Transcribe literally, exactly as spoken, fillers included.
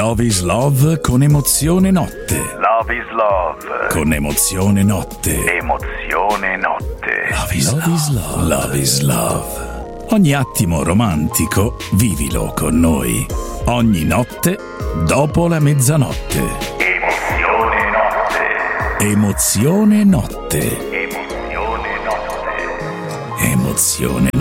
Love is Love con Emozione Notte. Love is Love con Emozione Notte. Emozione Notte. Love is Love. Love is Love. Love is Love. Ogni attimo romantico vivilo con noi. Ogni notte dopo la mezzanotte. Emozione Notte. Emozione Notte. Emozione Notte. Emozione